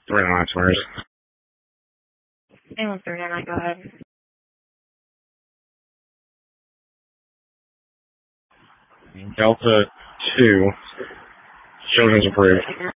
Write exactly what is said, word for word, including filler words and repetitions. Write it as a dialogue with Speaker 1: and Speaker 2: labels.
Speaker 1: Three nine swears.
Speaker 2: Anyone three nine, go ahead.
Speaker 1: Delta two. Children's approved.